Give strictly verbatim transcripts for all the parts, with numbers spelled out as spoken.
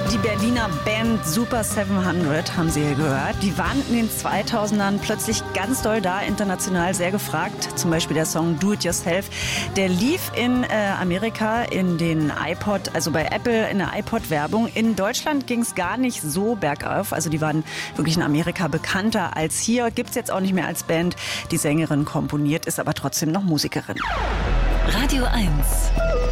Die Berliner Band Super siebenhundert haben Sie hier gehört. Die waren in den zweitausendern plötzlich ganz doll da, international sehr gefragt. Zum Beispiel der Song Do It Yourself. Der lief in äh, Amerika in den iPod, also bei Apple in der iPod-Werbung. In Deutschland ging es gar nicht so bergauf. Also die waren wirklich in Amerika bekannter als hier. Gibt es jetzt auch nicht mehr als Band. Die Sängerin komponiert, ist aber trotzdem noch Musikerin. Radio eins.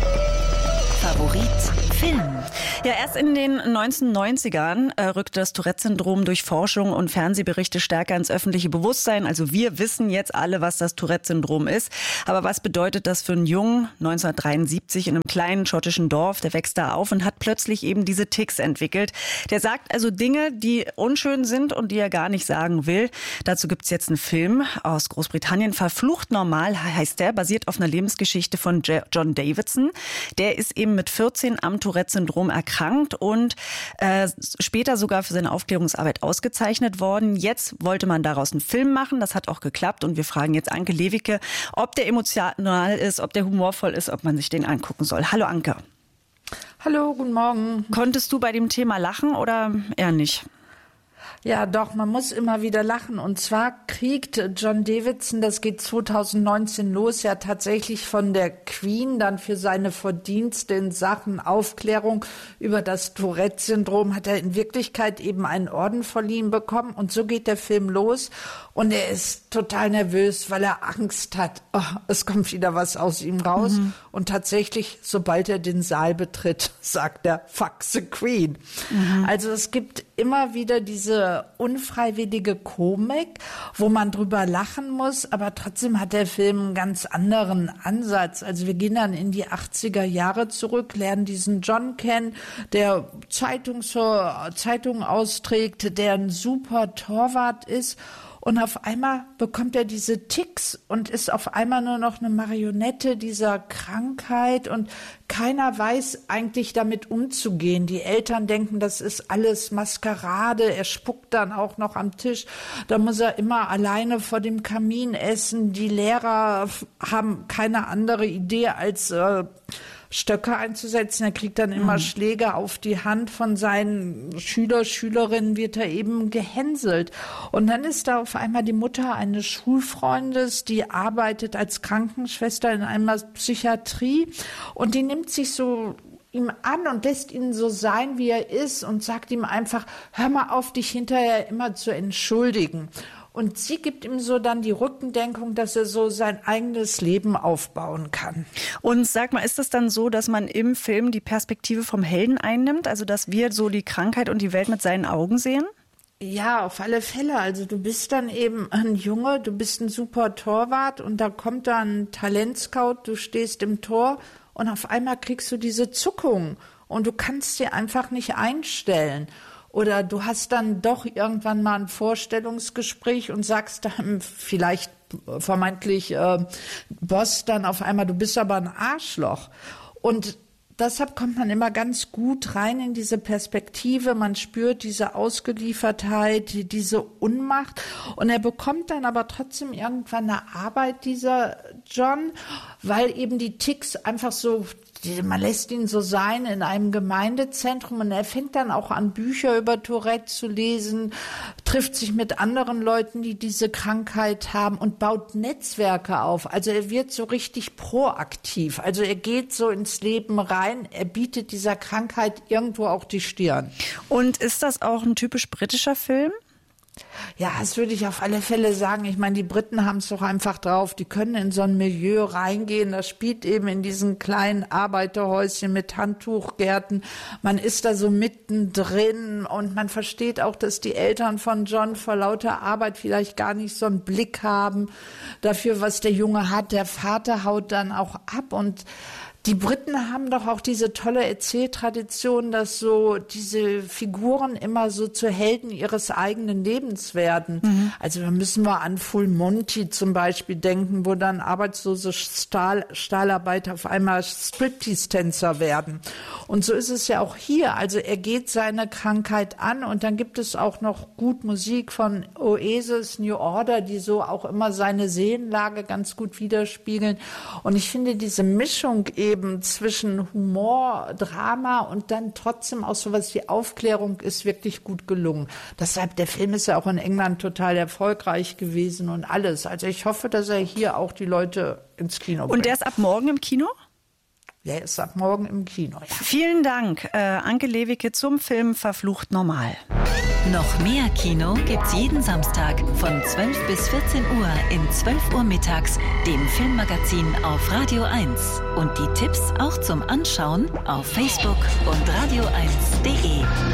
Favorit Film. Ja, erst in den neunzehnhundertneunzigern äh, rückte das Tourette-Syndrom durch Forschung und Fernsehberichte stärker ins öffentliche Bewusstsein. Also wir wissen jetzt alle, was das Tourette-Syndrom ist. Aber was bedeutet das für einen Jungen neunzehnhundertdreiundsiebzig in einem kleinen schottischen Dorf? Der wächst da auf und hat plötzlich eben diese Tics entwickelt. Der sagt also Dinge, die unschön sind und die er gar nicht sagen will. Dazu gibt's jetzt einen Film aus Großbritannien. Verflucht normal heißt der, basiert auf einer Lebensgeschichte von John Davidson. Der ist eben mit vierzehn am Tourette-Syndrom erkrankt und äh, später sogar für seine Aufklärungsarbeit ausgezeichnet worden. Jetzt wollte man daraus einen Film machen, das hat auch geklappt und wir fragen jetzt Anke Lewicke, ob der emotional ist, ob der humorvoll ist, ob man sich den angucken soll. Hallo Anke. Hallo, guten Morgen. Konntest du bei dem Thema lachen oder eher nicht? Ja, doch, man muss immer wieder lachen. Und zwar kriegt John Davidson, das geht zweitausendneunzehn los, ja tatsächlich von der Queen dann für seine Verdienste in Sachen Aufklärung über das Tourette-Syndrom, hat er in Wirklichkeit eben einen Orden verliehen bekommen. Und so geht der Film los. Und er ist total nervös, weil er Angst hat. Oh, es kommt wieder was aus ihm raus. Mhm. Und tatsächlich, sobald er den Saal betritt, sagt er, fuck the Queen. Mhm. Also es gibt immer wieder diese unfreiwillige Komik, wo man drüber lachen muss, aber trotzdem hat der Film einen ganz anderen Ansatz. Also wir gehen dann in die achtziger Jahre zurück, lernen diesen John kennen, der Zeitung zur Zeitung austrägt, der ein super Torwart ist. Und auf einmal bekommt er diese Tics und ist auf einmal nur noch eine Marionette dieser Krankheit und keiner weiß eigentlich damit umzugehen. Die Eltern denken, das ist alles Maskerade. Er spuckt dann auch noch am Tisch. Da muss er immer alleine vor dem Kamin essen. Die Lehrer haben keine andere Idee als äh, Stöcke einzusetzen. Er kriegt dann immer mhm. Schläge auf die Hand von seinen Schüler, Schülerinnen, wird er eben gehänselt. Und dann ist da auf einmal die Mutter eines Schulfreundes, die arbeitet als Krankenschwester in einer Psychiatrie und die nimmt sich so ihm an und lässt ihn so sein, wie er ist und sagt ihm einfach, hör mal auf, dich hinterher immer zu entschuldigen. Und sie gibt ihm so dann die Rückendenkung, dass er so sein eigenes Leben aufbauen kann. Und sag mal, ist es dann so, dass man im Film die Perspektive vom Helden einnimmt? Also, dass wir so die Krankheit und die Welt mit seinen Augen sehen? Ja, auf alle Fälle. Also du bist dann eben ein Junge, du bist ein super Torwart und da kommt dann ein Talentscout, du stehst im Tor und auf einmal kriegst du diese Zuckung und du kannst sie einfach nicht einstellen. Oder du hast dann doch irgendwann mal ein Vorstellungsgespräch und sagst dann vielleicht vermeintlich äh, Boss dann auf einmal, du bist aber ein Arschloch. Und deshalb kommt man immer ganz gut rein in diese Perspektive. Man spürt diese Ausgeliefertheit, diese Unmacht. Und er bekommt dann aber trotzdem irgendwann eine Arbeit, dieser John, weil eben die Tics einfach so, man lässt ihn so sein in einem Gemeindezentrum und er fängt dann auch an, Bücher über Tourette zu lesen, trifft sich mit anderen Leuten, die diese Krankheit haben und baut Netzwerke auf. Also er wird so richtig proaktiv. Also er geht so ins Leben rein, er bietet dieser Krankheit irgendwo auch die Stirn. Und ist das auch ein typisch britischer Film? Ja, das würde ich auf alle Fälle sagen. Ich meine, die Briten haben es doch einfach drauf. Die können in so ein Milieu reingehen. Das spielt eben in diesen kleinen Arbeiterhäuschen mit Handtuchgärten. Man ist da so mittendrin und man versteht auch, dass die Eltern von John vor lauter Arbeit vielleicht gar nicht so einen Blick haben dafür, was der Junge hat. Der Vater haut dann auch ab und die Briten haben doch auch diese tolle Erzähltradition, dass so diese Figuren immer so zu Helden ihres eigenen Lebens werden. Mhm. Also da müssen wir an Full Monty zum Beispiel denken, wo dann arbeitslose Stahl, Stahlarbeiter auf einmal Striptease-Tänzer werden. Und so ist es ja auch hier. Also er geht seine Krankheit an und dann gibt es auch noch gut Musik von Oasis, New Order, die so auch immer seine Seelenlage ganz gut widerspiegeln. Und ich finde diese Mischung eben eben zwischen Humor, Drama und dann trotzdem auch sowas wie Aufklärung ist wirklich gut gelungen. Deshalb, der Film ist ja auch in England total erfolgreich gewesen und alles. Also ich hoffe, dass er hier auch die Leute ins Kino bringt. Und der ist ab morgen im Kino? Der ist ab morgen im Kino, ja. Vielen Dank, äh, Anke Lewicke zum Film Verflucht Normal. Noch mehr Kino gibt's jeden Samstag von zwölf bis vierzehn Uhr in zwölf Uhr mittags, dem Filmmagazin auf Radio eins. Und die Tipps auch zum Anschauen auf Facebook und radio eins punkt de.